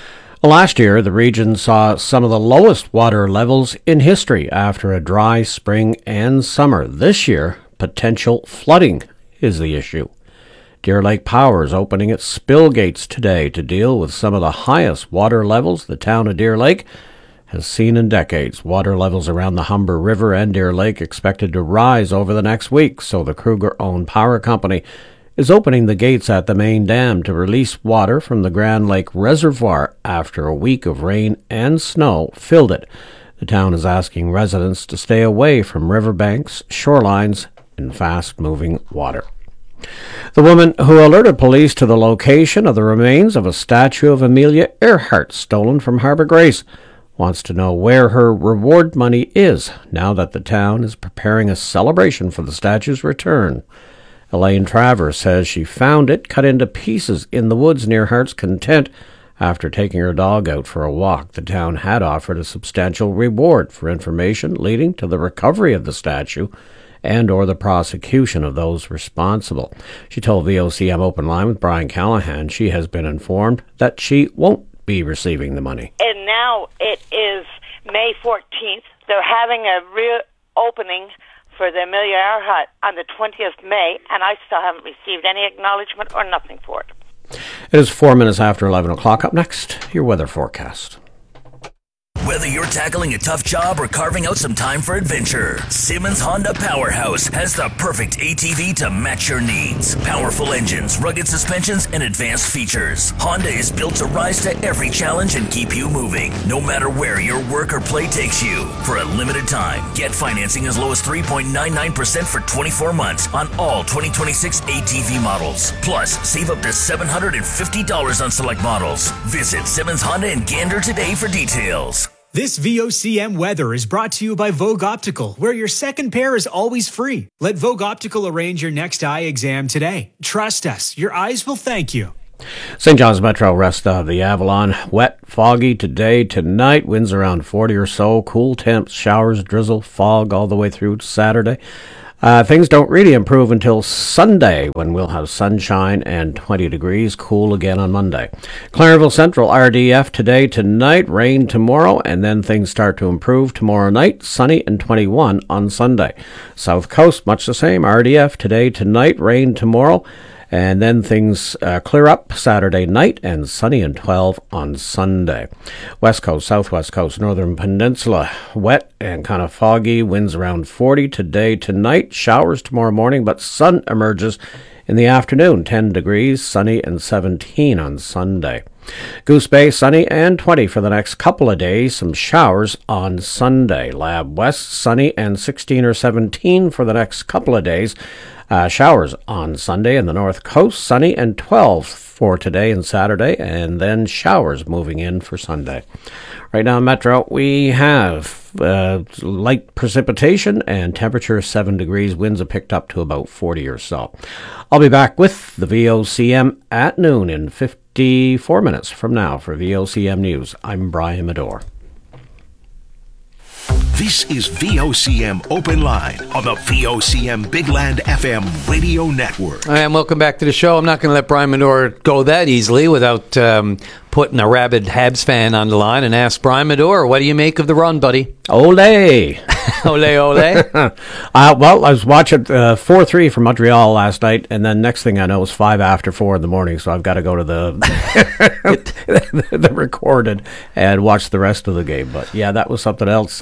Last year, the region saw some of the lowest water levels in history after a dry spring and summer. This year, potential flooding is the issue. Deer Lake Power is opening its spill gates today to deal with some of the highest water levels the town of Deer Lake has seen in decades. Water levels around the Humber River and Deer Lake expected to rise over the next week, so the Kruger-owned power company is opening the gates at the main dam to release water from the Grand Lake Reservoir after a week of rain and snow filled it. The town is asking residents to stay away from riverbanks, shorelines, and fast-moving water. The woman who alerted police to the location of the remains of a statue of Amelia Earhart stolen from Harbour Grace wants to know where her reward money is now that the town is preparing a celebration for the statue's return. Elaine Travers says she found it cut into pieces in the woods near Heart's Content after taking her dog out for a walk. The town had offered a substantial reward for information leading to the recovery of the statue and or the prosecution of those responsible. She told VOCM Open Line with Brian Callahan she has been informed that she won't be receiving the money. And now it is May 14th. They're having a reopening for the Amelia Earhart on the 20th May, and I still haven't received any acknowledgement or nothing for it. It is 4 minutes after 11 o'clock. Up next, your weather forecast. Whether you're tackling a tough job or carving out some time for adventure, Simmons Honda Powerhouse has the perfect ATV to match your needs. Powerful engines, rugged suspensions, and advanced features. Honda is built to rise to every challenge and keep you moving, no matter where your work or play takes you. For a limited time, get financing as low as 3.99% for 24 months on all 2026 ATV models. Plus, save up to $750 on select models. Visit Simmons Honda in Gander today for details. This VOCM weather is brought to you by Vogue Optical, where your second pair is always free. Let Vogue Optical arrange your next eye exam today. Trust us, your eyes will thank you. St. John's Metro, rest of the Avalon. Wet, foggy today, tonight. Winds around 40 or so. Cool temps, showers, drizzle, fog all the way through Saturday. Things don't really improve until Sunday, when we'll have sunshine and 20 degrees, cool again on Monday. Clarenville Central, RDF today, tonight, rain tomorrow, and then things start to improve tomorrow night, sunny and 21 on Sunday. South Coast, much the same, RDF today, tonight, rain tomorrow, and then things clear up Saturday night and sunny and 12 on Sunday. West Coast, Southwest Coast, Northern Peninsula, wet and kind of foggy, winds around 40 today, tonight, showers tomorrow morning, but sun emerges in the afternoon, 10 degrees, sunny and 17 on Sunday. Goose Bay, sunny and 20 for the next couple of days. Some showers on Sunday. Lab West, sunny and 16 or 17 for the next couple of days. Showers on Sunday in the North Coast, sunny and 12 for today and Saturday, and then showers moving in for Sunday. Right now in Metro, we have light precipitation and temperature 7 degrees. Winds have picked up to about 40 or so. I'll be back with the VOCM at noon in 54 minutes from now for VOCM News. I'm Brian Medore. This is VOCM Open Line on the VOCM Big Land FM radio network. And welcome back to the show. I'm not going to let Brian Medore go that easily without putting a rabid Habs fan on the line and ask Brian Medore, what do you make of the run, buddy? Ole! Ole, ole. Well, I was watching 4-3 from Montreal last night, and then next thing I know, it's 5 after 4 in the morning, so I've got to go to the recorded and watch the rest of the game. But yeah, that was something else.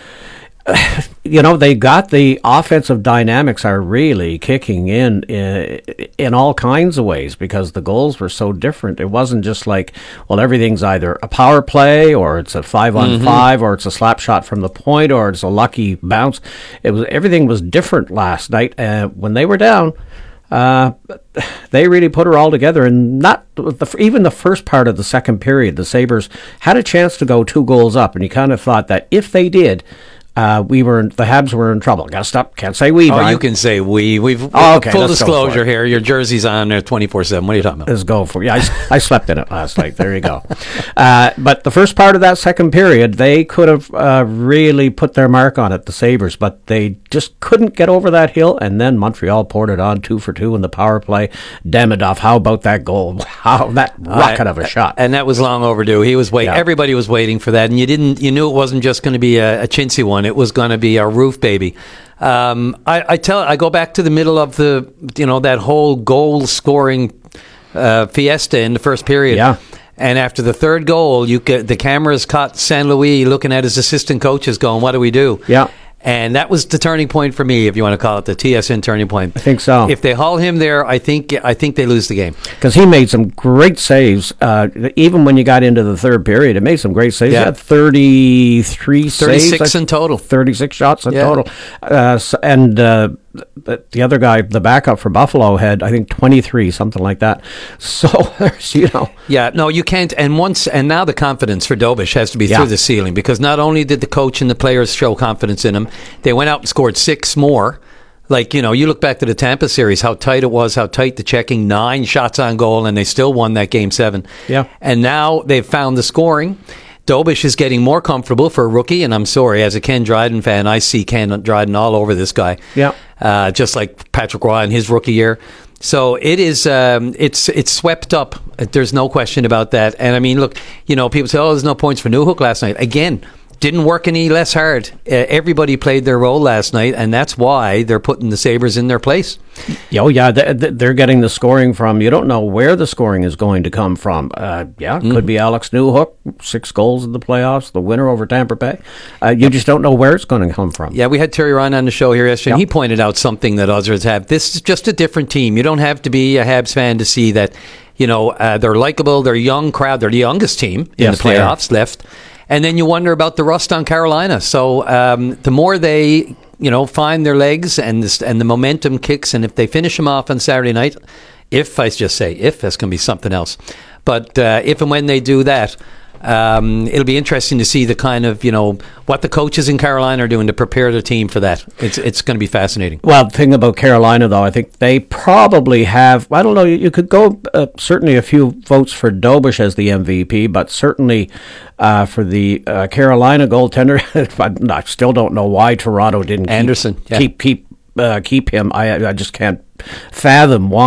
They got the offensive dynamics are really kicking in all kinds of ways because the goals were so different. It wasn't just like, well, everything's either a power play or it's a 5-on-5 or it's a slap shot from the point or it's a lucky bounce. Everything was different last night. When they were down, they really put her all together, and even the first part of the second period, the Sabres had a chance to go 2 goals up, and you kind of thought that if they did, the Habs were in trouble. Got to stop. Can't say we. Oh, you can say we. Okay, full disclosure here. Your jersey's on there 24/7. What are you talking about? Let's go for it. Yeah, I slept in it last night. There you go. But the first part of that second period, they could have really put their mark on it, the Sabres, but they just couldn't get over that hill. And then Montreal poured it on 2 for 2 in the power play. Demidov, how about that goal? How that rocket of a shot? And that was long overdue. He was waiting. Yeah. Everybody was waiting for that, and you knew it wasn't just going to be a chintzy one. It was going to be a roof baby. I go back to the middle of that whole goal scoring fiesta in the first period. Yeah. And after the third goal, the cameras caught St. Louis looking at his assistant coaches going, what do we do? Yeah. And that was the turning point for me, if you want to call it the TSN turning point. I think so. If they haul him there, I think they lose the game. Because he made some great saves. Even when you got into the third period, it made some great saves. Yeah. He had 33 36 saves. in total. 36 shots in total. The other guy, the backup for Buffalo, had, I think, 23, something like that. So, Yeah, no, you can't. And now the confidence for Dobish has to be through the ceiling, because not only did the coach and the players show confidence in him, they went out and scored 6 more. Like, you look back to the Tampa series, how tight it was, how tight the checking, 9 shots on goal, and they still won that Game 7. Yeah. And now they've found the scoring. Dobish is getting more comfortable for a rookie, and I'm sorry, as a Ken Dryden fan, I see Ken Dryden all over this guy. Yeah. Just like Patrick Roy in his rookie year. So it is, it's swept up. There's no question about that. And I mean, look, people say, oh, there's no points for Newhook last night. Again, didn't work any less hard. Everybody played their role last night, and that's why they're putting the Sabres in their place. Oh, yeah, they're getting the scoring from, you don't know where the scoring is going to come from. It could be Alex Newhook, 6 goals in the playoffs, the winner over Tampa Bay. You just don't know where it's going to come from. Yeah, we had Terry Ryan on the show here yesterday, and he pointed out something that others have. This is just a different team. You don't have to be a Habs fan to see that, they're likable, they're a young crowd, they're the youngest team in the playoffs left. And then you wonder about the rust on Carolina. So the more they, find their legs and the momentum kicks, and if they finish them off on Saturday night, if that's going to be something else. But if and when they do that, it'll be interesting to see the kind of, what the coaches in Carolina are doing to prepare the team for that. It's going to be fascinating. Well, the thing about Carolina, though, I think they probably have, I don't know, you could go certainly a few votes for Dobush as the MVP, but certainly for the Carolina goaltender, I still don't know why Toronto didn't Anderson keep him. I just can't fathom why.